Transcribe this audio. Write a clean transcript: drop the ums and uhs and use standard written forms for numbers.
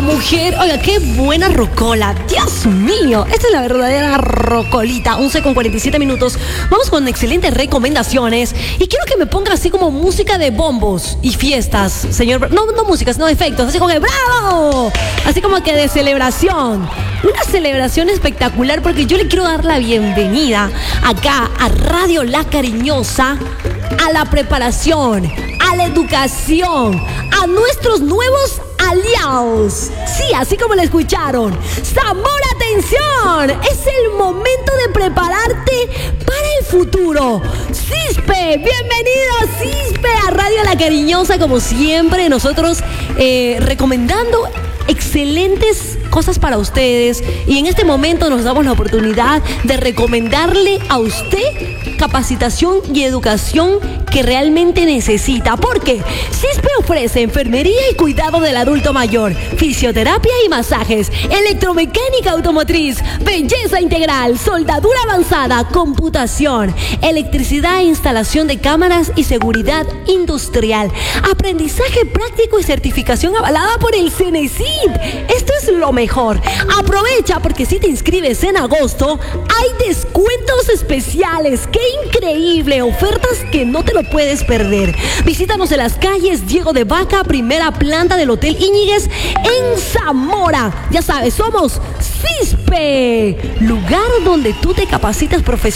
mujer. Oiga, qué buena rocola. Dios mío, esta es la verdadera rocolita. 11:47. Vamos con excelentes recomendaciones. Y quiero que me ponga así como música de bombos y fiestas, señor. No músicas, no efectos. Así como que ¡bravo! Así como que de celebración. Una celebración espectacular porque yo le quiero dar la bienvenida acá a Radio La Cariñosa, a la preparación, a la educación, a nuestros nuevos aliados. Sí, así como lo escucharon. Zamora, atención. Es el momento de prepararte para el futuro. CISPE, bienvenido CISPE a Radio La Cariñosa, como siempre, nosotros recomendando excelentes cosas para ustedes, y en este momento nos damos la oportunidad de recomendarle a usted capacitación y educación que realmente necesita, porque CISPE ofrece enfermería y cuidado del adulto mayor, fisioterapia y masajes, electromecánica automotriz, belleza integral, soldadura avanzada, computación, electricidad e instalación de cámaras y seguridad industrial, aprendizaje práctico y certificación avalada por el CENESID. Esto es lo mejor. Aprovecha, porque si te inscribes en agosto hay descuentos especiales. ¡Qué increíble! Ofertas que no te lo puedes perder. Visítanos en las calles Diego de Vaca, primera planta del Hotel Íñiguez en Zamora. Ya sabes, somos CISPE, lugar donde tú te capacitas profesionalmente